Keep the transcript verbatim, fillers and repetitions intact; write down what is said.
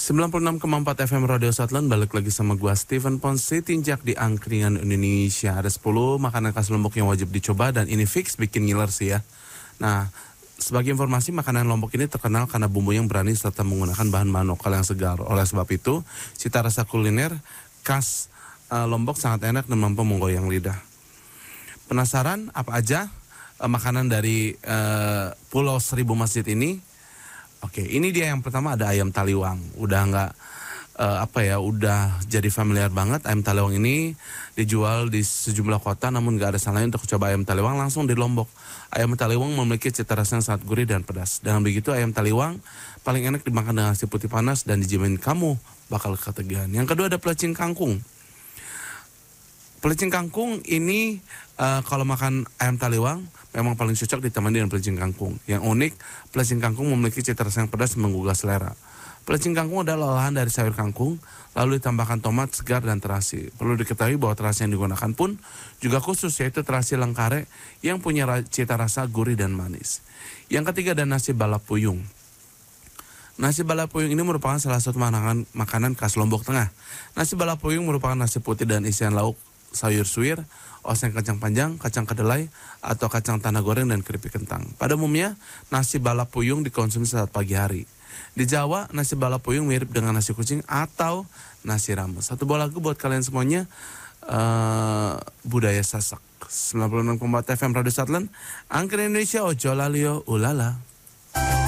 sembilan puluh enam koma empat F M Radio Satlan, balik lagi sama gua Steven Ponce, tinjak di angkringan Indonesia. Ada sepuluh makanan khas Lombok yang wajib dicoba dan ini fix bikin ngiler sih ya. Nah, sebagai informasi, makanan Lombok ini terkenal karena bumbu yang berani serta menggunakan bahan-bahan lokal yang segar. Oleh sebab itu, cita rasa kuliner khas uh, Lombok sangat enak dan mampu menggoyang lidah. Penasaran apa aja uh, makanan dari uh, Pulau Seribu Masjid ini? Oke, ini dia yang pertama, ada ayam taliwang. Udah nggak uh, apa ya, udah jadi familiar banget. Ayam taliwang ini dijual di sejumlah kota, namun nggak ada salahnya untuk coba ayam taliwang langsung di Lombok. Ayam taliwang memiliki cita rasa yang sangat gurih dan pedas. Dengan begitu, ayam taliwang paling enak dimakan dengan nasi putih panas dan dijamin kamu bakal ketagihan. Yang kedua ada pelecing kangkung. Pelecing kangkung ini uh, kalau makan ayam taliwang memang paling cocok ditemani dengan pelecing kangkung. Yang unik, pelecing kangkung memiliki cita rasa yang pedas dan menggugah selera. Pelecing kangkung adalah olahan dari sayur kangkung, lalu ditambahkan tomat segar dan terasi. Perlu diketahui bahwa terasi yang digunakan pun juga khusus, yaitu terasi lengkare yang punya cita rasa gurih dan manis. Yang ketiga ada nasi balap puyung. Nasi balap puyung ini merupakan salah satu makanan, makanan khas Lombok Tengah. Nasi balap puyung merupakan nasi putih dan isian lauk sayur suwir, oseng kacang panjang, kacang kedelai, atau kacang tanah goreng dan keripik kentang. Pada umumnya, nasi balap puyung dikonsumsi saat pagi hari. Di Jawa, nasi balap puyung mirip dengan nasi kucing atau nasi rames. Satu buah lagu buat kalian semuanya, uh, Budaya Sasak. sembilan puluh enam koma empat F M Radio Satlan, Angkringan Indonesia, Ojo Lalio, Ulala.